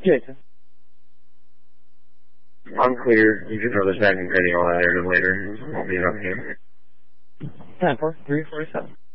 Jason. Unclear. You can throw this back and grading all that later. Won't be enough here. Time for 347.